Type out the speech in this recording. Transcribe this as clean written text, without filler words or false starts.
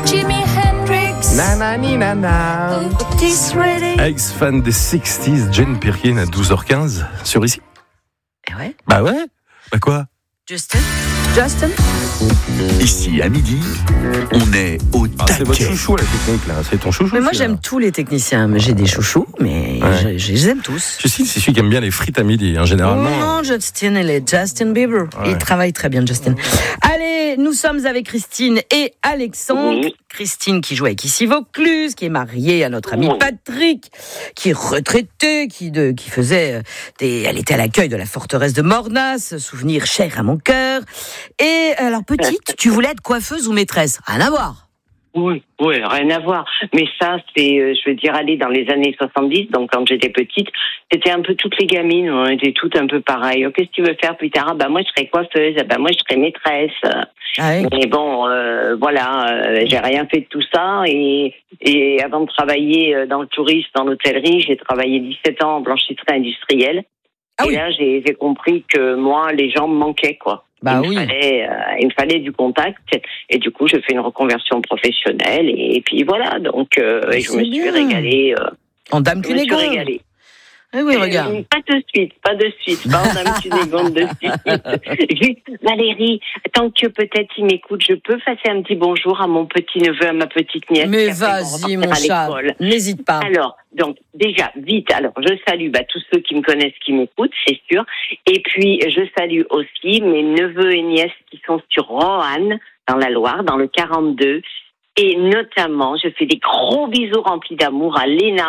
Jimi Hendrix. Nanani nana. Otis Redding. Ex-fan des 60s, Jane Birkin à 12h15 sur ici. Eh ouais. Bah ouais. Bah quoi? Justin. Ici, à midi, on est au C'est votre taquet. chouchou la technique là, c'est ton chouchou. Mais moi celui-là. j'aime tous les techniciens, mais j'ai des chouchous, mais Ouais. je les aime tous. Justine, c'est celui qui aime bien les frites à midi, hein, généralement. Oh non, Justin, elle est Justin Bieber. Ouais. Il travaille très bien, Justin. Allez, nous sommes avec Christine et Alexandre. Oui. Christine qui joue avec Issy Vaucluse, qui est mariée à notre ami Oui. Patrick, qui est retraité, qui faisait elle était à l'accueil de la forteresse de Mornas, souvenir cher à mon cœur. Et alors petite, tu voulais être coiffeuse ou maîtresse? Rien à voir. Oui, rien à voir. Mais ça, c'est, je veux dire, aller dans les années 70, donc quand j'étais petite, c'était un peu toutes les gamines, on était toutes un peu pareilles. Oh, qu'est-ce que tu veux faire plus tard? Ah bah moi je serais coiffeuse, ah bah moi je serais maîtresse. Ah oui. Mais bon, j'ai rien fait de tout ça et avant de travailler dans le tourisme, dans l'hôtellerie, j'ai travaillé 17 ans en blanchisserie industrielle. Ah et oui. là, j'ai compris que moi, les gens me manquaient, quoi. Bah il oui. me fallait du contact et du coup, je fais une reconversion professionnelle et puis voilà. Donc, et je me suis bien. régalée. En dame Je me suis Cunégonde. régalée. Eh oui, regarde. Pas de suite, pas en dame Cunégonde de suite. Juste, Valérie, tant que peut-être il m'écoute, je peux passer un petit bonjour à mon petit neveu, à ma petite nièce. Mais qui après vas-y, vont mon repartir à chat. l'école. N'hésite pas. Alors, donc, déjà, vite, alors, je salue tous ceux qui me connaissent, qui m'écoutent, c'est sûr. Et puis, je salue aussi mes neveux et nièces qui sont sur Roanne, dans la Loire, dans le 42. Et notamment, je fais des gros bisous remplis d'amour à Léna,